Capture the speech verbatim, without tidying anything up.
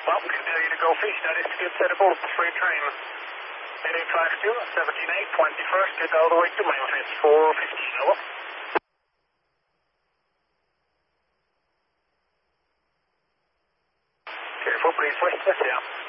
Well, continue to go fish. That is to get set aboard the freight train. eight eight five two, seventeen eight, twenty-first, get all the way to Memphis, four fifteen, over. Careful, please, west, yeah.